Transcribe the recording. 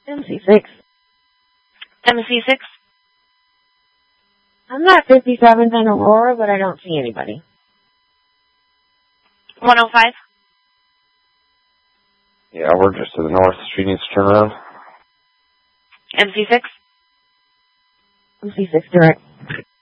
MC6. MC6? I'm not 57th and Aurora, but I don't see anybody. 105? Yeah, we're just to the north. The street needs to turn around. MC6? MC6 direct.